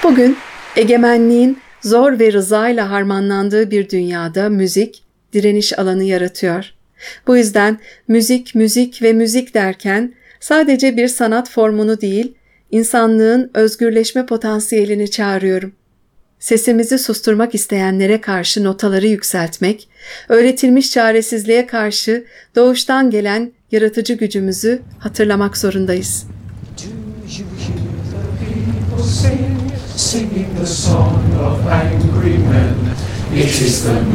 Bugün egemenliğin zor ve rızayla harmanlandığı bir dünyada müzik, direniş alanı yaratıyor. Bu yüzden müzik, müzik ve müzik derken sadece bir sanat formunu değil, insanlığın özgürleşme potansiyelini çağırıyorum. Sesimizi susturmak isteyenlere karşı notaları yükseltmek, öğretilmiş çaresizliğe karşı doğuştan gelen yaratıcı gücümüzü hatırlamak zorundayız. Do you hear the people singing the song of angry men? It is the